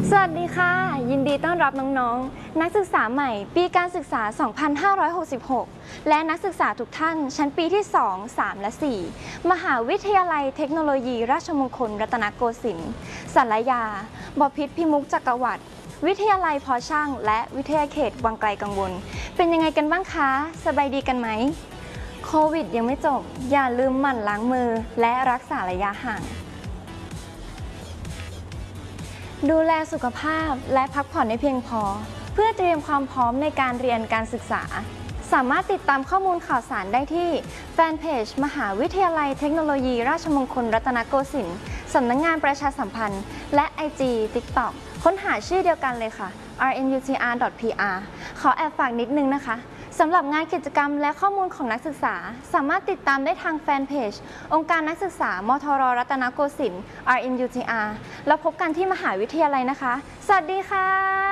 สวัสดีค่ะยินดีต้อนรับน้องๆนักศึกษาใหม่ปีการศึกษา 2566 และนักศึกษาทุกท่านชั้นปีที่ 2 3 และ 4 มหาวิทยาลัยเทคโนโลยีราชมงคลรัตนโกสินทร์ศาลายาบพิตรพิมุกจักรวรรดิวิทยาลัยพอช่างและวิทยาเขตวังไกลกังวลเป็นยังไงกันบ้างคะสบายดีกันไหมโควิดยังไม่จบอย่าลืมหมั่นล้างมือและรักษาระยะห่างดูแลสุขภาพและพักผ่อนให้เพียงพอเพื่อเตรียมความพร้อมในการเรียนการศึกษาสามารถติดตามข้อมูลข่าวสารได้ที่แฟนเพจมหาวิทยาลัยเทคโนโลยีราชมงคลรัตนโกสินทร์สำนักงานประชาสัมพันธ์และ IG TikTok ค้นหาชื่อเดียวกันเลยค่ะ rnutr.pr ขอแอบฝากนิดนึงนะคะสำหรับงานกิจกรรมและข้อมูลของนักศึกษาสามารถติดตามได้ทางแฟนเพจองค์การนักศึกษามทรรัตนโกสินทร์ RNUTR แล้วพบกันที่มหาวิทยาลัยนะคะสวัสดีค่ะ